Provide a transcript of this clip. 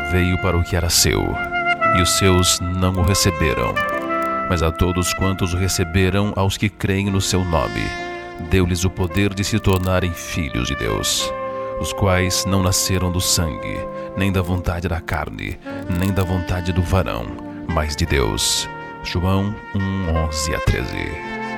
veio para o que era seu, e os seus não o receberam. Mas a todos quantos o receberam, aos que creem no seu nome, deu-lhes o poder de se tornarem filhos de Deus, os quais não nasceram do sangue, nem da vontade da carne, nem da vontade do varão, mas de Deus. João 1:11-13.